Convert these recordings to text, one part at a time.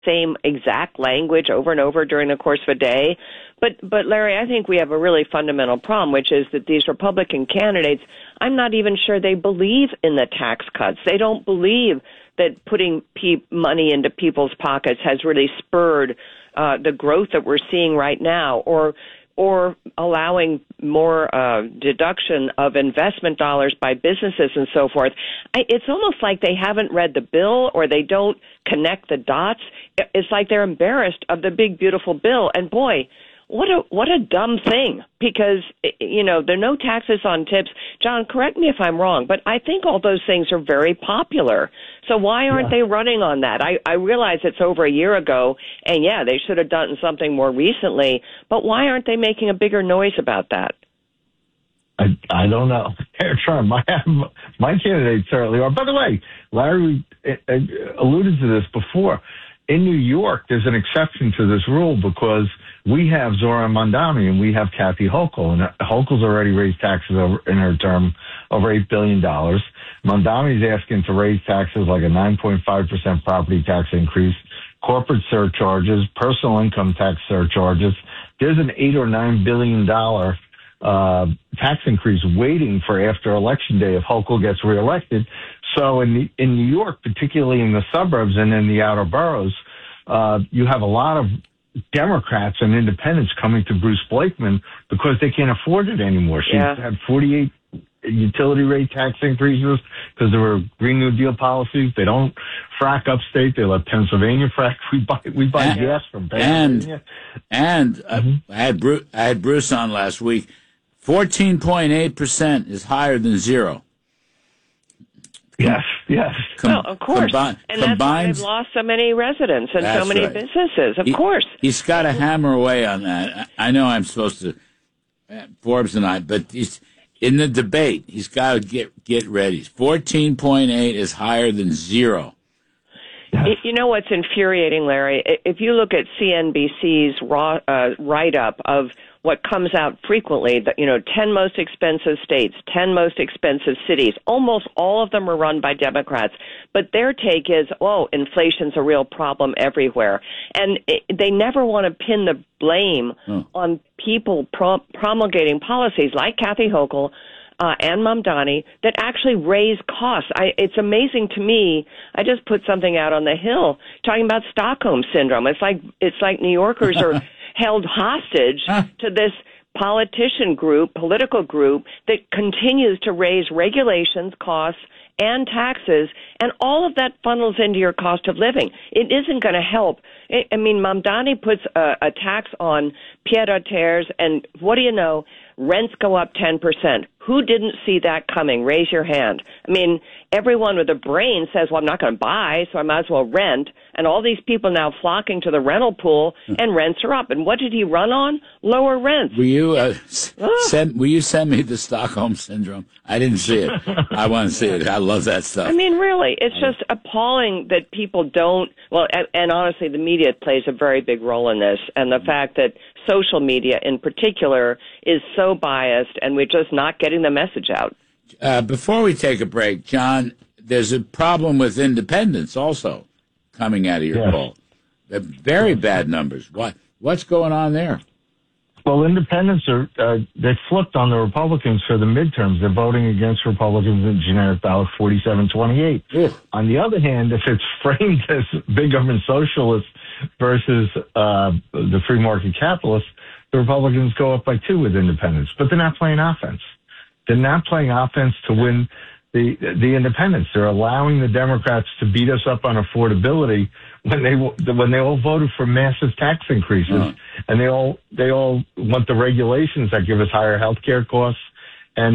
same exact language over and over during the course of a day. But Larry, I think we have a really fundamental problem, which is that these Republican candidates, I'm not even sure they believe in the tax cuts. They don't believe that putting money into people's pockets has really spurred the growth that we're seeing right now, or allowing more deduction of investment dollars by businesses and so forth. It's almost like they haven't read the bill, or they don't connect the dots. It's like they're embarrassed of the big, beautiful bill. And boy, what a dumb thing, because, there are no taxes on tips. John, correct me if I'm wrong, but I think all those things are very popular. So why aren't they running on that? I realize it's over a year ago, and they should have done something more recently, but why aren't they making a bigger noise about that? I don't know. Sure, my candidates certainly are. By the way, Larry alluded to this before. In New York, there's an exception to this rule because we have Zohran Mamdani and we have Kathy Hochul. And Hochul's already raised taxes in her term over $8 billion. Mamdani's asking to raise taxes like a 9.5% property tax increase, corporate surcharges, personal income tax surcharges. There's an $8 or $9 billion tax increase waiting for after Election Day if Hochul gets reelected. So in New York, particularly in the suburbs and in the outer boroughs, you have a lot of Democrats and independents coming to Bruce Blakeman because they can't afford it anymore. She had 48 utility rate tax increases because there were Green New Deal policies. They don't frack upstate. They let Pennsylvania frack. We buy gas from Pennsylvania. And I had Bruce on last week. 14.8% is higher than zero. Yes. Well, of course. And that's why they've lost so many residents and so many businesses, of course. He's got to hammer away on that. I know I'm supposed to, Forbes and I, but he's in the debate. He's got to get ready. 14.8 is higher than zero. You know what's infuriating, Larry? If you look at CNBC's write-up of what comes out frequently, 10 most expensive states, 10 most expensive cities, almost all of them are run by Democrats. But their take is, inflation's a real problem everywhere. And they never want to pin the blame on people promulgating policies like Kathy Hochul, and Mamdani that actually raise costs. It's amazing to me. I just put something out on the Hill talking about Stockholm Syndrome. It's like New Yorkers are held hostage to this political group that continues to raise regulations, costs, and taxes, and all of that funnels into your cost of living. It isn't going to help. Mamdani puts a tax on pied-à-terres, and what do you know? Rents go up 10%. Who didn't see that coming? Raise your hand. Everyone with a brain says, well, I'm not going to buy, so I might as well rent. And all these people now flocking to the rental pool, and rents are up. And what did he run on? Lower rents. Will you send me the Stockholm Syndrome? I didn't see it. I want to see it. I love that stuff. Really, it's just appalling that people don't. Well, and honestly, the media plays a very big role in this. And the fact that social media in particular is so biased, and we're just not getting the message out. Before we take a break, John, there's a problem with independents also coming out of your poll. They're very bad numbers. What's going on there? Well, independents they flipped on the Republicans for the midterms. They're voting against Republicans in generic ballot 47-28. On the other hand, if it's framed as big government socialists versus the free market capitalists, the Republicans go up by 2 with independents. But they're not playing offense. They're not playing offense to win the independents. They're allowing the Democrats to beat us up on affordability when they all voted for massive tax increases, and they all want the regulations that give us higher health care costs and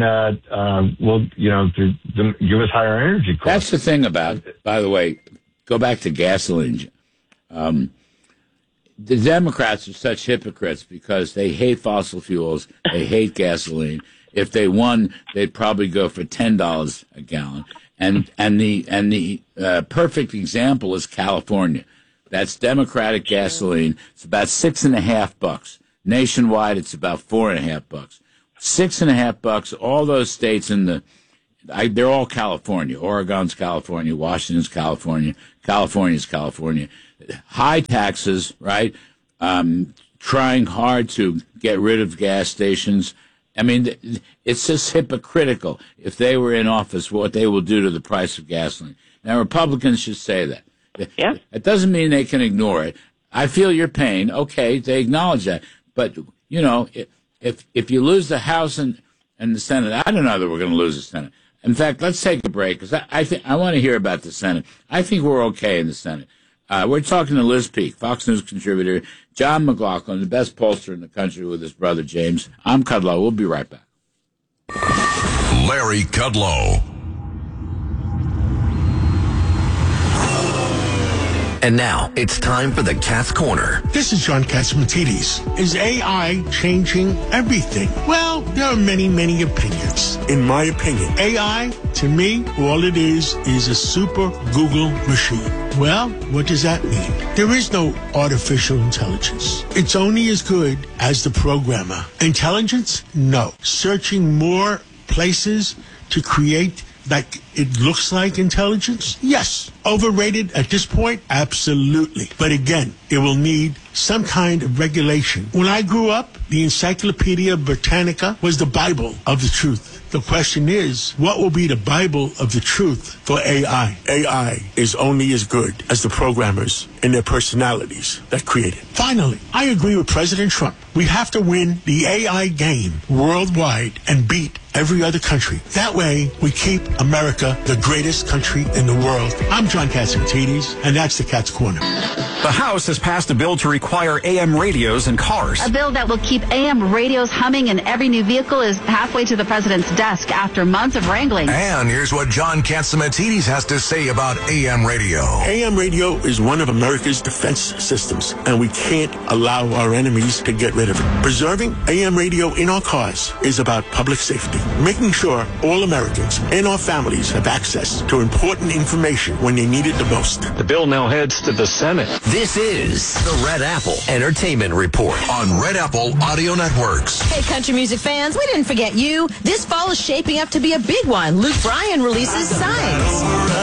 to give us higher energy costs. That's the thing about, by the way, go back to gasoline. The Democrats are such hypocrites because they hate fossil fuels, they hate gasoline. If they won, they'd probably go for $10 a gallon. And the perfect example is California. That's Democratic gasoline. It's about $6.50. Nationwide, it's about $4.50. $6.50. All those states they're all California. Oregon's California. Washington's California. California's California. high taxes, right? Trying hard to get rid of gas stations. I mean, it's just hypocritical. If they were in office, what they will do to the price of gasoline. Now, Republicans should say that. Yeah. It doesn't mean they can ignore it. I feel your pain. Okay, they acknowledge that. But, you know, if you lose the House and the Senate, I don't know that we're going to lose the Senate. In fact, let's take a break, because I want to hear about the Senate. I think we're okay in the Senate. We're talking to Liz Peek, Fox News contributor, John McLaughlin, the best pollster in the country, with his brother James. I'm Kudlow. We'll be right back. Larry Kudlow. And now, it's time for the Cat's Corner. This is John Catsimatidis. Is AI changing everything? Well, there are many, many opinions. In my opinion, AI, to me, all it is a super Google machine. Well, what does that mean? There is no artificial intelligence. It's only as good as the programmer. Intelligence? No. Searching more places to create like it looks like intelligence? Yes. Overrated at this point? Absolutely. But again, it will need some kind of regulation. When I grew up, the Encyclopedia Britannica was the Bible of the truth. The question is, what will be the Bible of the truth for AI? AI is only as good as the programmers and their personalities that create it. Finally, I agree with President Trump. We have to win the AI game worldwide and beat every other country. That way, we keep America the greatest country in the world. I'm John Catsimatidis, and that's the Cat's Corner. The House has passed a bill to require AM radios in cars. A bill that will keep AM radios humming in every new vehicle is halfway to the president's desk after months of wrangling. And here's what John Catsimatidis has to say about AM radio. AM radio is one of America's defense systems, and we can't allow our enemies to get rid of it. Preserving AM radio in our cars is about public safety, making sure all Americans and our families have access to important information when they need it the most. The bill now heads to the Senate. This is the Red Apple Entertainment Report On Red Apple Audio Networks. Hey, country music fans, we didn't forget you. This fall is shaping up to be a big one. Luke Bryan releases Signs.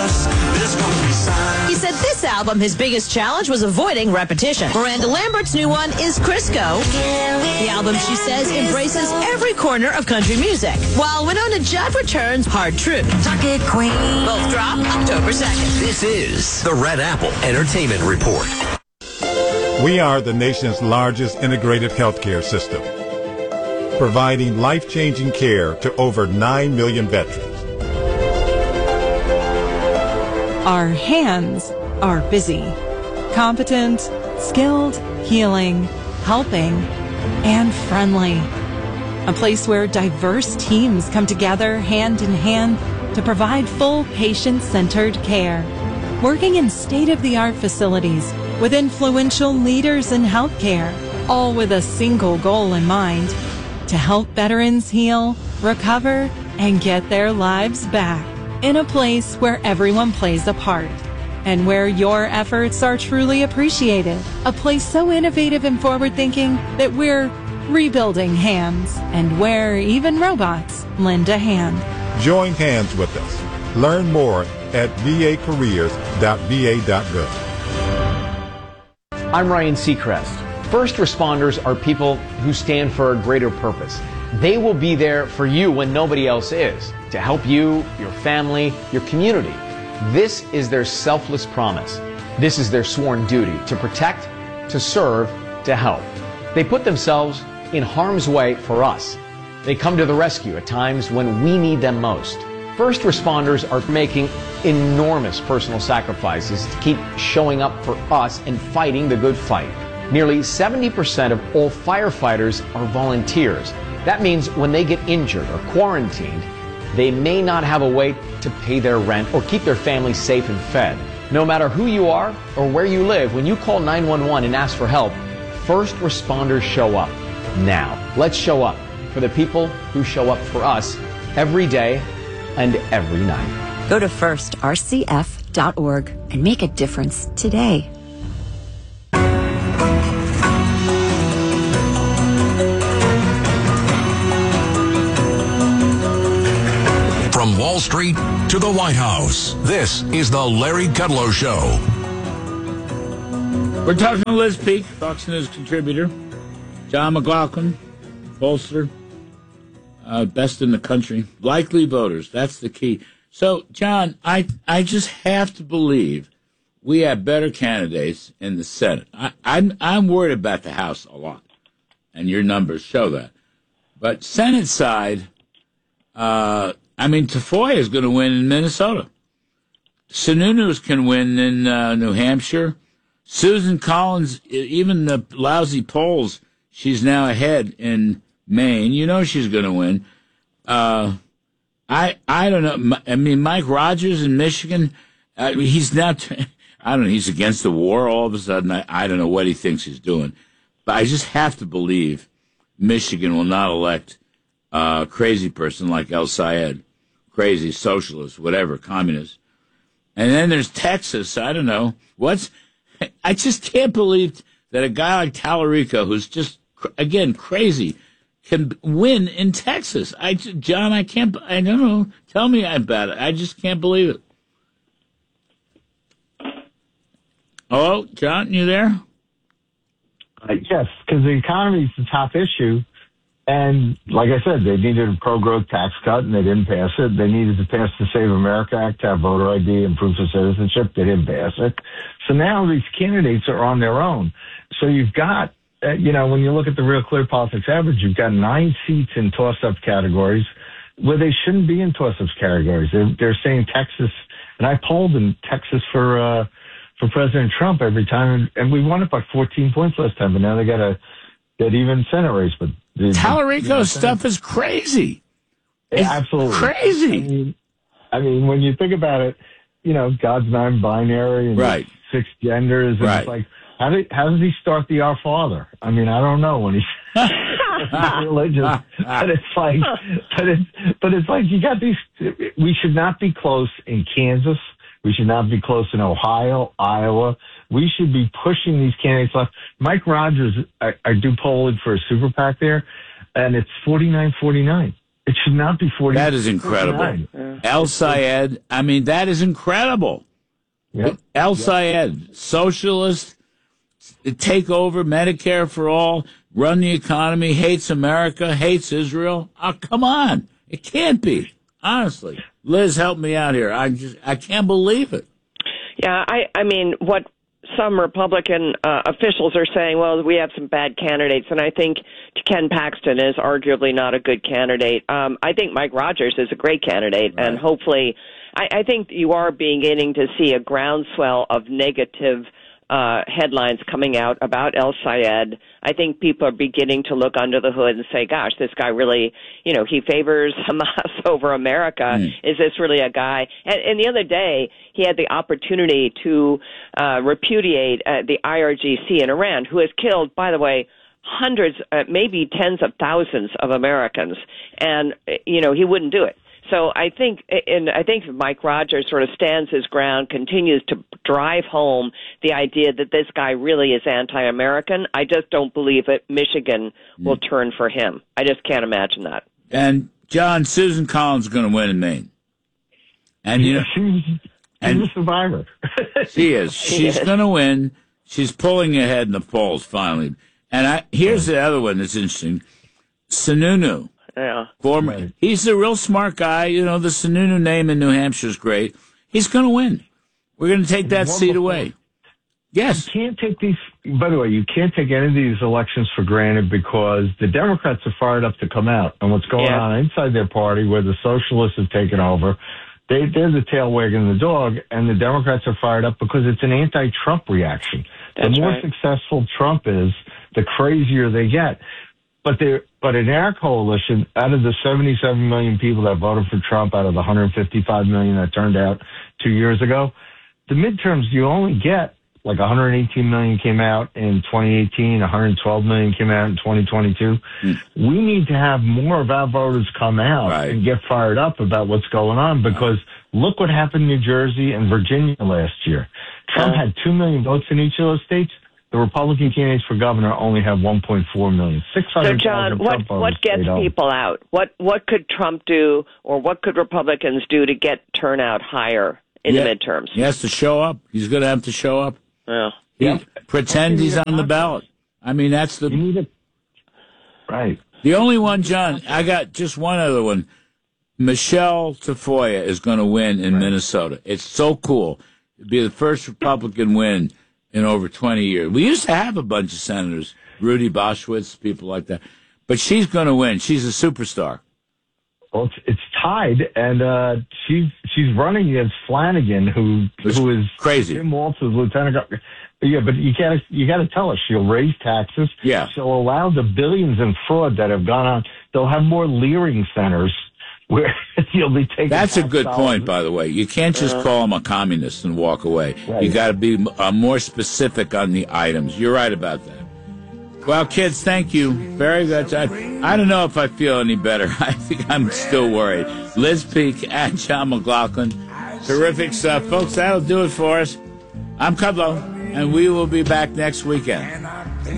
He said this album, his biggest challenge was avoiding repetition. Miranda Lambert's new one is Crisco. The album, she says, embraces every corner of country music. While Winona Judd returns Hard Truth. Both drop October 2nd. This is the Red Apple Entertainment Report. We are the nation's largest integrated healthcare system, providing life-changing care to over 9 million veterans. Our hands are busy, competent, skilled, healing, helping, and friendly. A place where diverse teams come together hand in hand to provide full patient-centered care. Working in state-of-the-art facilities with influential leaders in healthcare, all with a single goal in mind: to help veterans heal, recover, and get their lives back. In a place where everyone plays a part and where your efforts are truly appreciated. A place so innovative and forward-thinking that we're rebuilding hands, and where even robots lend a hand. Join hands with us. Learn more at vacareers.va.gov. I'm Ryan Seacrest. First responders are people who stand for a greater purpose. They will be there for you when nobody else is, to help you, your family, your community. This is their selfless promise. This is their sworn duty to protect, to serve, to help. They put themselves in harm's way for us. They come to the rescue at times when we need them most. First responders are making enormous personal sacrifices to keep showing up for us and fighting the good fight. Nearly 70% of all firefighters are volunteers. That means when they get injured or quarantined, they may not have a way to pay their rent or keep their family safe and fed. No matter who you are or where you live, when you call 911 and ask for help, first responders show up. Now, let's show up for the people who show up for us every day and every night. Go to firstrcf.org and make a difference today. From Wall Street to the White House, this is the Larry Kudlow Show. We're talking to Liz Peek, Fox News contributor. John McLaughlin, pollster, best in the country. Likely voters, that's the key. So, John, I just have to believe we have better candidates in the Senate. I'm worried about the House a lot, and your numbers show that. But Senate side, Tafoya is going to win in Minnesota. Sununu can win in New Hampshire. Susan Collins, even the lousy polls, she's now ahead in Maine. You know she's going to win. I don't know. I mean, Mike Rogers in Michigan, he's now, he's against the war all of a sudden. I don't know what he thinks he's doing. But I just have to believe Michigan will not elect a crazy person like El Sayed, crazy socialist, whatever, communist. And then there's Texas. I don't know. I just can't believe that a guy like Tallarico, who's just, again, crazy, can win in Texas. John, I don't know. Tell me about it. I just can't believe it. Hello, John, you there? Yes, because the economy is the top issue. And like I said, they needed a pro-growth tax cut, and they didn't pass it. They needed to pass the Save America Act to have voter ID and proof of citizenship. They didn't pass it. So now these candidates are on their own. So you've got, when you look at the Real Clear Politics average, you've got 9 seats in toss-up categories where they shouldn't be in toss-up categories. They're saying Texas, and I polled in Texas for President Trump every time, and we won it by 14 points last time, but now they got a even Senate race. But Tallarico's stuff is crazy. It's absolutely crazy. I mean, when you think about it, God's non-binary and right. 6 genders, and it's like, how does he start the Our Father? I mean, I don't know when he's religious, but it's like you got these. We should not be close in Kansas. We should not be close in Ohio, Iowa. We should be pushing these candidates left. Mike Rogers, I do polling for a super PAC there, and it's 49-49. It should not be 40. That is incredible. El Sayed, that is incredible. Yep. El Sayed, socialist, take over Medicare for all, run the economy, hates America, hates Israel. Oh, come on. It can't be. Honestly. Liz, help me out here. I can't believe it. Yeah, I mean, what some Republican officials are saying, well, we have some bad candidates, and I think Ken Paxton is arguably not a good candidate. I think Mike Rogers is a great candidate, right. And hopefully, I think you are beginning to see a groundswell of negative headlines coming out about El Sayed. I think people are beginning to look under the hood and say, gosh, this guy really, he favors Hamas over America. Is this really a guy? And the other day, he had the opportunity to repudiate the IRGC in Iran, who has killed, by the way, hundreds, maybe tens of thousands of Americans. And, he wouldn't do it. So I think Mike Rogers sort of stands his ground, continues to drive home the idea that this guy really is anti-American. I just don't believe that Michigan will turn for him. I just can't imagine that. And John, Susan Collins is going to win in Maine. And she's a survivor. She is. She's going to win. She's pulling ahead in the polls finally. And here's the other one that's interesting. Sununu. Yeah. He's a real smart guy. The Sununu name in New Hampshire is great. He's going to win. We're going to take that seat away. Yes. You can't take these. By the way, you can't take any of these elections for granted because the Democrats are fired up to come out, and what's going on inside their party, where the socialists have taken over, they're the tail wagging the dog, and the Democrats are fired up because it's an anti-Trump reaction. The more successful Trump is, the crazier they get. But in our coalition, out of the 77 million people that voted for Trump, out of the 155 million that turned out 2 years ago, the midterms, you only get like 118 million came out in 2018, 112 million came out in 2022. We need to have more of our voters come out and get fired up about what's going on because look what happened in New Jersey and Virginia last year. Trump had 2 million votes in each of those states. The Republican candidates for governor only have 1.4 million. 600,000 So, John, what gets people out? What could Trump do, or what could Republicans do to get turnout higher in the midterms? He has to show up. He's going to have to show up. Yeah. Pretend he's on the ballot. I mean, that's the... Right. The only one, John, I got just one other one. Michelle Tafoya is going to win in Minnesota. It's so cool. It'd be the first Republican win in over 20 years. We used to have a bunch of senators, Rudy Boschwitz, people like that. But she's going to win. She's a superstar. Well, it's tied, and she's running against Flanagan, who is crazy. Tim Walz's lieutenant governor. Yeah, but you got to tell her she'll raise taxes. Yeah, she'll allow the billions in fraud that have gone on. They'll have more Leering centers where you'll be taking. That's a good point, by the way. You can't just call him a communist and walk away. Right. You got to be more specific on the items. You're right about that. Well, kids, thank you. Very good. I don't know if I feel any better. I think I'm still worried. Liz Peek and John McLaughlin. Terrific stuff. Folks, that'll do it for us. I'm Kudlow, and we will be back next weekend.